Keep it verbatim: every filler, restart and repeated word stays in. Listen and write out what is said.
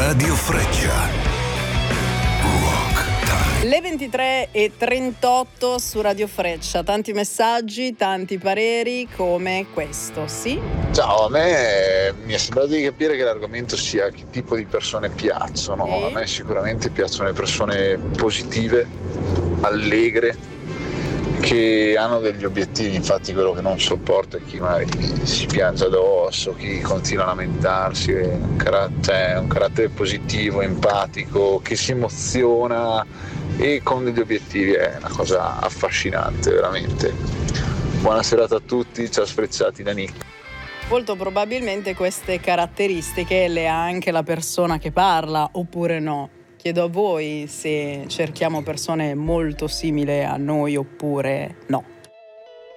Radio Freccia. Le ventitré e trentotto su Radio Freccia, tanti messaggi, tanti pareri come questo, sì? Ciao, a me mi è sembrato di capire che l'argomento sia che tipo di persone piacciono. Sì. A me sicuramente piacciono le persone positive, allegre, che hanno degli obiettivi. Infatti quello che non sopporto è chi magari si piange addosso, chi continua a lamentarsi, è un carattere, un carattere positivo, empatico, che si emoziona e con degli obiettivi. È una cosa affascinante, veramente. Buona serata a tutti, ciao Sfrecciati da Nick. Molto probabilmente queste caratteristiche le ha anche la persona che parla, oppure no? Chiedo a voi se cerchiamo persone molto simili a noi oppure no.